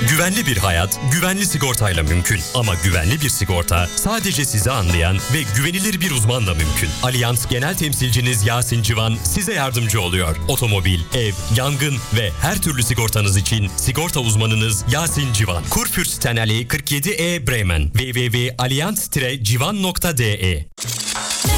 Güvenli bir hayat, güvenli sigortayla mümkün. Ama güvenli bir sigorta sadece sizi anlayan ve güvenilir bir uzmanla mümkün. Allianz Genel Temsilciniz Yasin Civan size yardımcı oluyor. Otomobil, ev, yangın ve her türlü sigortanız için sigorta uzmanınız Yasin Civan. Kurfürstenallee 47E Bremen. www.allianz-civan.de